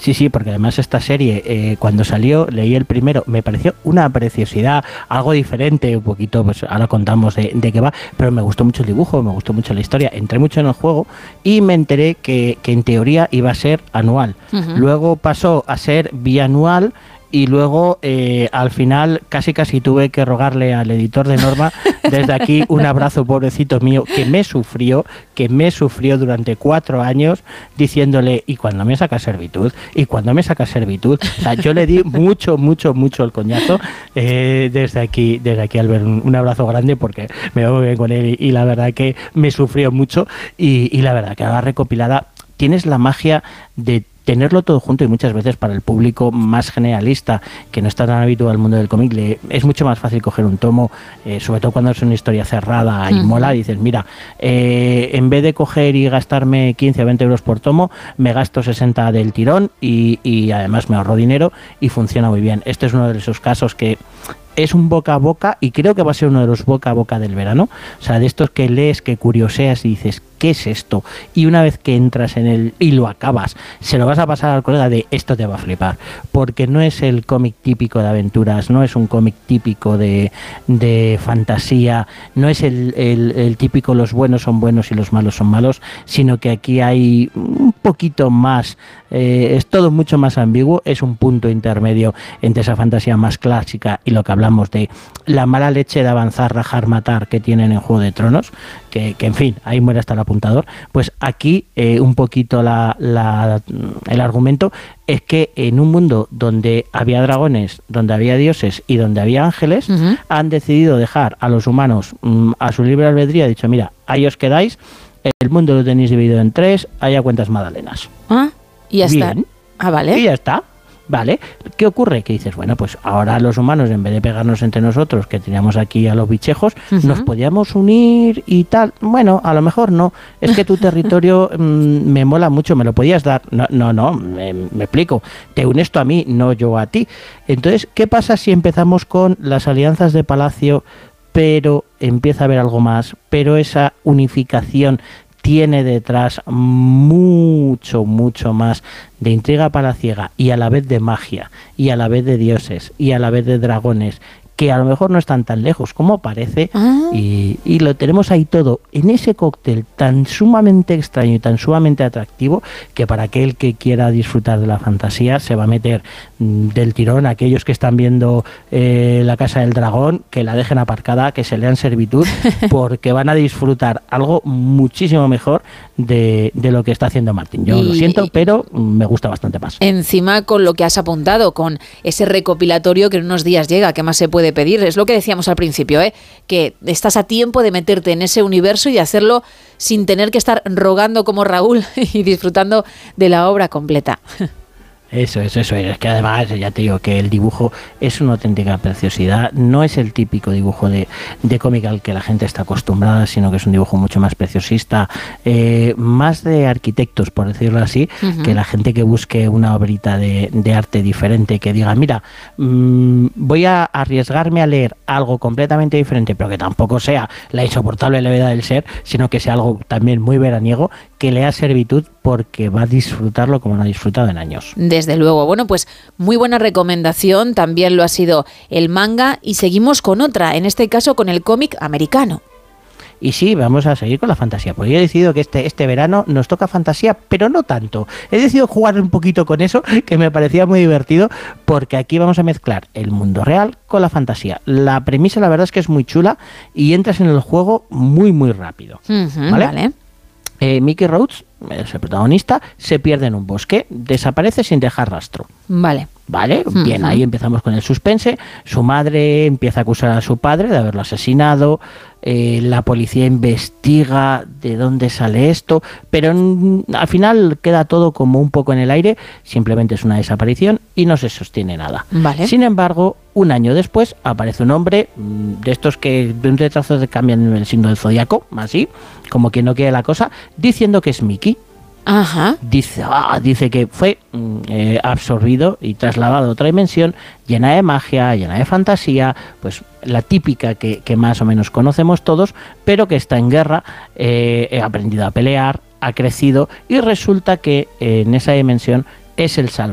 Sí, porque además esta serie, cuando salió, leí el primero, me pareció una preciosidad, algo diferente, un poquito, pues ahora contamos de qué va, pero me gustó mucho el dibujo, me gustó mucho la historia, entré mucho en el juego y me enteré que en teoría iba a ser anual. Uh-huh. Luego pasó a ser bianual. Y luego, al final, casi tuve que rogarle al editor de Norma, desde aquí, un abrazo, pobrecito mío, que me sufrió durante 4 años, diciéndole, ¿y cuándo me sacas servitud? ¿Y cuándo me sacas servitud? O sea, yo le di mucho el coñazo. Desde aquí, Albert, un abrazo grande, porque me voy bien con él y la verdad que me sufrió mucho. Y la verdad que ahora recopilada, tienes la magia de tenerlo todo junto, y muchas veces para el público más generalista, que no está tan habituado al mundo del cómic, es mucho más fácil coger un tomo, sobre todo cuando es una historia cerrada y mola, y dices, mira, en vez de coger y gastarme 15 o 20 euros por tomo, me gasto 60 del tirón y además me ahorro dinero y funciona muy bien. Este es uno de esos casos que es un boca a boca, y creo que va a ser uno de los boca a boca del verano, o sea, de estos que lees, que curioseas y dices, ¿qué es esto? Y una vez que entras en él y lo acabas, se lo vas a pasar al colega de esto te va a flipar, porque no es el cómic típico de aventuras, no es un cómic típico de fantasía, no es el típico los buenos son buenos y los malos son malos, sino que aquí hay un poquito más, es todo mucho más ambiguo, es un punto intermedio entre esa fantasía más clásica y lo que hablamos de la mala leche de avanzar, rajar, matar que tienen en Juego de Tronos, que en fin, ahí muere hasta el apuntador. Pues aquí un poquito el argumento es que en un mundo donde había dragones, donde había dioses y donde había ángeles, uh-huh, han decidido dejar a los humanos a su libre albedrío, ha dicho, mira, ahí os quedáis, el mundo lo tenéis dividido en 3, haya cuentas magdalenas. Y ya está. Vale. Y ya está. Vale, ¿qué ocurre? Que dices, bueno, pues ahora los humanos, en vez de pegarnos entre nosotros, que teníamos aquí a los bichejos, uh-huh, nos podíamos unir y tal. Bueno, a lo mejor no. Es que tu territorio me mola mucho, me lo podías dar. No, me explico. Te unes tú a mí, no yo a ti. Entonces, ¿qué pasa si empezamos con las alianzas de palacio, pero empieza a haber algo más, pero esa unificación tiene detrás mucho más de intriga palaciega y a la vez de magia y a la vez de dioses y a la vez de dragones, que a lo mejor no están tan lejos como parece, y lo tenemos ahí todo en ese cóctel tan sumamente extraño y tan sumamente atractivo, que para aquel que quiera disfrutar de la fantasía se va a meter del tirón. Aquellos que están viendo La Casa del Dragón, que la dejen aparcada, que se lean Servitud, porque van a disfrutar algo muchísimo mejor de lo que está haciendo Martin. Yo lo siento, pero me gusta bastante más. Encima, con lo que has apuntado, con ese recopilatorio que en unos días llega, ¿qué más se puede pedir? Es lo que decíamos al principio, que estás a tiempo de meterte en ese universo y hacerlo sin tener que estar rogando como Raúl y disfrutando de la obra completa. Eso es que además ya te digo que el dibujo es una auténtica preciosidad, no es el típico dibujo de cómic al que la gente está acostumbrada, sino que es un dibujo mucho más preciosista, más de arquitectos, por decirlo así, uh-huh, que la gente que busque una obrita de arte diferente, que diga, mira, voy a arriesgarme a leer algo completamente diferente, pero que tampoco sea la insoportable levedad del ser, sino que sea algo también muy veraniego, que lea Servitud, porque va a disfrutarlo como no ha disfrutado en años. Desde luego. Bueno, pues muy buena recomendación, también lo ha sido el manga, y seguimos con otra, en este caso con el cómic americano. Y sí, vamos a seguir con la fantasía, porque yo he decidido que este verano nos toca fantasía, pero no tanto. He decidido jugar un poquito con eso, que me parecía muy divertido, porque aquí vamos a mezclar el mundo real con la fantasía. La premisa, la verdad, es que es muy chula y entras en el juego muy rápido. Uh-huh, ¿vale? Mickey Rhodes, el protagonista, se pierde en un bosque, desaparece sin dejar rastro. Vale, bien, ahí empezamos con el suspense. Su madre empieza a acusar a su padre de haberlo asesinado, la policía investiga de dónde sale esto, pero al final queda todo como un poco en el aire, simplemente es una desaparición y no se sostiene nada. Vale. Sin embargo, un año después aparece un hombre de estos que de un retraso se cambian el signo del zodiaco, así, como que no quiere la cosa, diciendo que es Mickey. Ajá. Dice que fue absorbido y trasladado a otra dimensión llena de magia, llena de fantasía, pues la típica que más o menos conocemos todos, pero que está en guerra, ha aprendido a pelear, ha crecido y resulta que en esa dimensión es el salvador.